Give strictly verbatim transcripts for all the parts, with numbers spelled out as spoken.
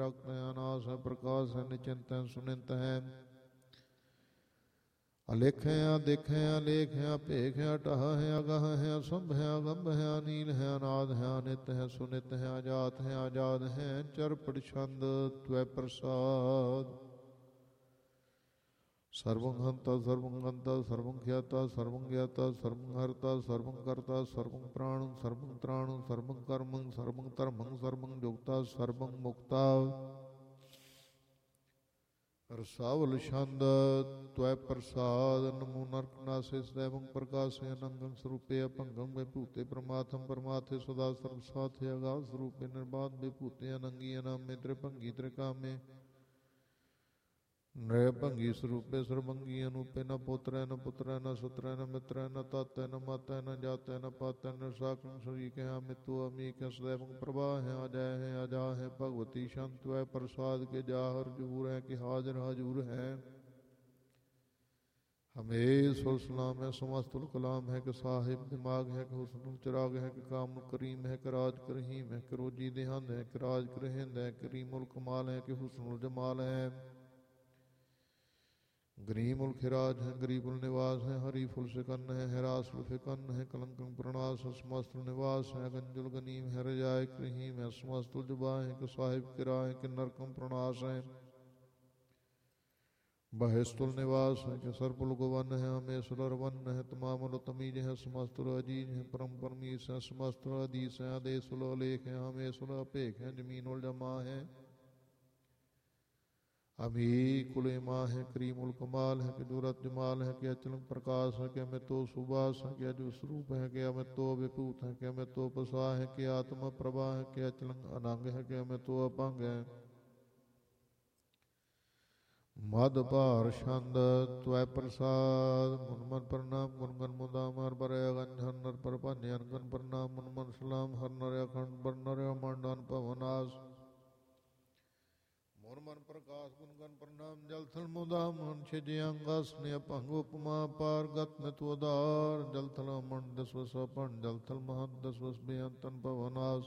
अनास है प्रकाश है निचिंत है सुनिंत है अलेख है अदेख है अलेख है अपेख है अटह है अगह है असंभ है अगंभ है अनील है अनाद है अनित है सुनित है अजात है आजाद है चर प्रछंद त्वै प्रसाद सर्वं हंता सर्वं गंता सर्वं ख्याता सर्वं ज्ञाता सर्वं हरता सर्वं कर्ता सर्वं प्राणं सर्वं त्राणं सर्वं कर्मं सर्वं धर्मं सर्वं युक्ता सर्वं मुक्ता रसावल छंद त्वै प्रसाद नमो नरक नासे सदैवं प्रकाशे अनंगं स्वरूपे अपंगं विभूते परमात्म परमात्थे सदा सर्व साथे अगाध स्वरूपे निर्बाध विभूते अनंगी अनामे त्रिभंगी त्रिकामे नृभंगी स्वरूपे सर्वंगी अनूपे न पुत्र न पुत्र न सुत्र न मित्र न तात्य न माता न जात न पात न साकं शरीक है अमितु अमीक है सदैवं प्रभा है अजय है अजा है भगवती शांत है प्रसाद के जाहर जूर है कि हाजिर हाजूर है हमें सुलसलाम है समस्तुल कलाम है कि साहिब दिमाग है कि हुस्नुल चिराग है कि काम करीम है कि राज करीम है कि रोजी देहंद है कि राज करेंद है करीमुल कमाल है कि हुस्नुल जमाल है गरीमुल खिराज है गरीबुल निवास है हरीफुल सिकन है हरासुल फिकन है कलंकं प्रणास है समस्तुल निवास है गंजुल गनीम है रजाय रहीम है समस्तुल जुबा है कि साहिब किरा है कि नरकम प्रणास है बहिस्तुल निवास है कि सरपुल गुवन है हमेशुलर वन है तमामुल तमीज है समस्तुल अजीज है परम परमीस है समस्तुल अदीस है आदेशुल अलेख है हमेशुल अपेख है जमीनुल जमा है अभी कुलेमा है करीमुल कमाल है कि दूरत जमाल है कि अचलंग प्रकाश है कि अमित तो सुबास है कि अजु स्वरूप है कि अमित तो विभूत है कि अमित तो पसा है कि आत्मा प्रभा है कि अचलंग अनंग है कि अमित तो अपंग है मद भार छंद त्वै प्रसाद मुनमन प्रणाम गुनगन मुदाम हर पर गंजन नर पर पान्यन गन प्रणाम मुनमन सलाम हर नर अखंड बर नर मंडन पवनास मन प्रकाश गुणगन प्रणाम जल थल मुदाम मन छिजयंगा स्नेह भंग उपमा पार गत नितोदार जल थल मन दसवस अपन जल थल महत दसवस बेअंतन पवनास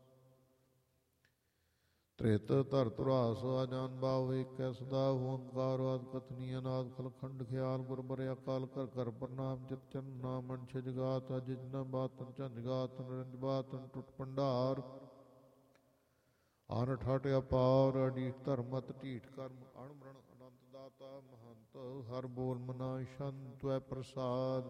त्रेत धर तुरास अजान भाव एक सदा ओंकार आद कथनी अनाद खल खंड ख्याल गुर बर अकाल कर कर प्रणाम चित चन नामन छिजगात अजिज न बातन चंद गात नरंज बातन टुट पंडार आन ठाट अपार अडीठ धर्मत ढीठ कर्म अणमरण अनंत दाता महंत हर बोल मना शंत प्रसाद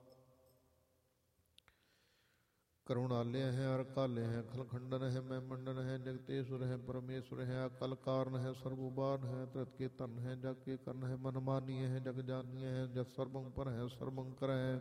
करुणालय है अरकालय है खलखंडन है मैं मंडन है जगतेश्वर है परमेश्वर है अकल कारण है सर्वोबान है त्रत के तन है जग के कर्ण है मनमानीय है जग जानीय है जग सर्वं पर है सर्वंकर है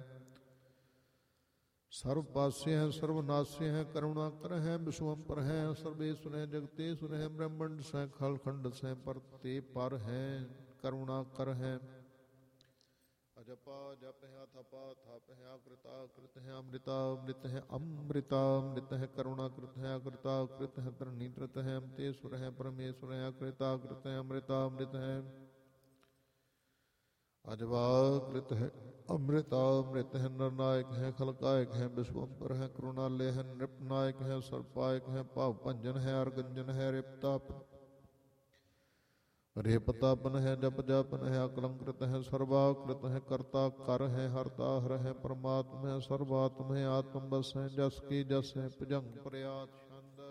सर्व पास्य है सर्वनाश्य है करुणा कर है विश्वम्पर है सर्वेश्वर है जगतेश्वर है ब्रह्मंड से खलखंड से परते पर है करुणा कर है अजपा जप है अथपा थप है अकृता कृत है अमृता अमृत है अमृता अमृत है करुणा कृत है अकृता कृत है धरणी कृत है अमतेश्वर है परमेश्वर है अकृता कृत है अमृता अमृत है अजवा कृत है अमृता अमृत है नरनायक है खलकायक है विश्वम्पर है करुणालय है नृपनायक है सर्पायक है भाव भंजन है अर्गंजन है रेपताप रेपतापन है जप जापन है अकलंकृत है सर्वाकृत है कर्ता कर है हरता हर है परमात्म है सर्वात्म है आत्म बस है जस की जस है भुजंग प्रयात छंद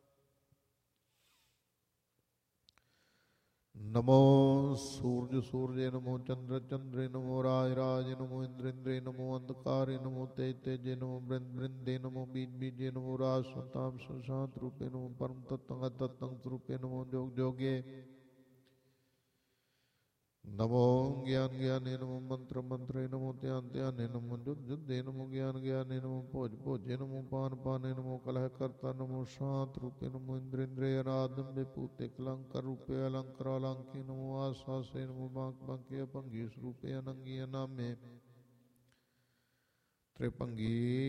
नमो सूर्य सूर्य नमो चंद्र चंद्र नमो राज राज नमो इंद्र इंद्र नमो अंधकार नमो तेज तेज नमो बृंद बृंदे नमो बीज बीजे नमो राज संताम संशांत रूपे नमो परम तत्व तत्व रूपे नमो जोग जोगे नमो ज्ञान ज्ञाने नमो मंत्र मंत्रे नमो ध्यान ध्याने नमो युद्ध युद्धे नमो ज्ञान ज्ञाने नमो भोज भोजे नमो पान पाने नमो कलह कर्ता नमो शांत रूपे नमो इंद्र इंद्रे अनादम विभूते कलंकर रूपे अलंकर अलंके नमो आशासे नमो बांक बांके अपंगी स्वरूपे अनंगी अनामे त्रिभंगी